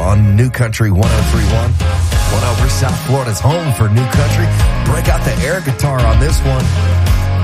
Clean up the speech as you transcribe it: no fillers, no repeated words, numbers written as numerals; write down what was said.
on New Country 1031. One over South Florida's home for New Country. Break out the air guitar on this one.